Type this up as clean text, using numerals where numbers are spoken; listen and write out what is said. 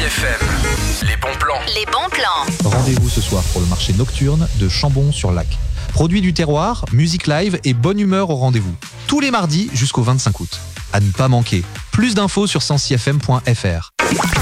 FM, les bons plans. Les bons plans. Rendez-vous ce soir pour le marché nocturne de Chambon-sur-Lac. Produits du terroir, musique live et bonne humeur au rendez-vous. Tous les mardis jusqu'au 25 août. À ne pas manquer. Plus d'infos sur 106fm.fr.